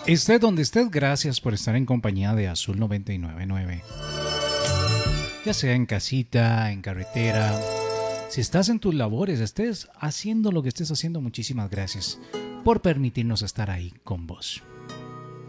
Estés donde estés, gracias por estar en compañía de Azul 999. Ya sea en casita, en carretera, si estás en tus labores, estés haciendo lo que estés haciendo, muchísimas gracias por permitirnos estar ahí con vos.